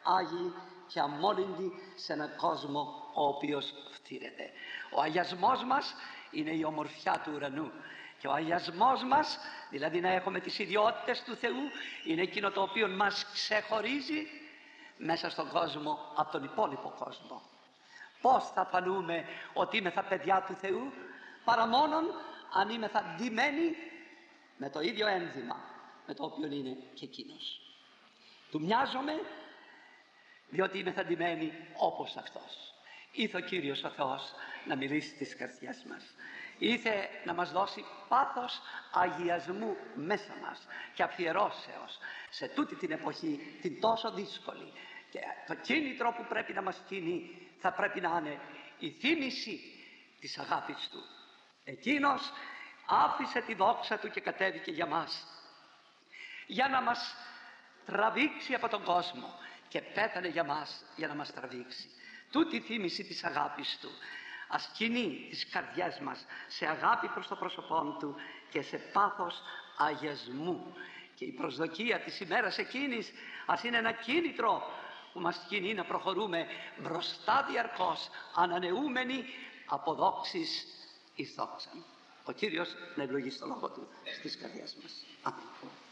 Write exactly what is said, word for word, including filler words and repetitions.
άγιοι και αμόλυντοι σε έναν κόσμο ο οποίος φτύρεται. Ο αγιασμός μας είναι η ομορφιά του ουρανού και ο αγιασμός μας, δηλαδή να έχουμε τις ιδιότητες του Θεού, είναι εκείνο το οποίο μας ξεχωρίζει μέσα στον κόσμο από τον υπόλοιπο κόσμο. Πώς θα φανούμε ότι είμεθα παιδιά του Θεού? Παρά μόνον αν είμεθα ντυμένοι με το ίδιο ένδυμα με το οποίο είναι και εκείνος. Του μοιάζομαι διότι είμαι ντυμένοι όπως αυτός. Ήθε ο Κύριος ο Θεός να μιλήσει στις καρδιές μας. Ήθε να μας δώσει πάθος αγιασμού μέσα μας και αφιερώσεως σε τούτη την εποχή την τόσο δύσκολη. Και το κίνητρο που πρέπει να μας κινεί θα πρέπει να είναι η θύμηση της αγάπης Του. Εκείνος άφησε τη δόξα Του και κατέβηκε για μας, για να μας τραβήξει από τον κόσμο, και πέθανε για μας για να μας τραβήξει. Τούτη η θύμηση της αγάπης Του ας κινεί τις καρδιές μας σε αγάπη προς το πρόσωπό Του και σε πάθος αγιασμού. Και η προσδοκία της ημέρας εκείνης ας είναι ένα κίνητρο που μας κινεί να προχωρούμε μπροστά διαρκώς, ανανεούμενοι από δόξης εις δόξαν. Ο Κύριος να ευλογήσει το λόγο Του στις καρδιές μας. Αμήν.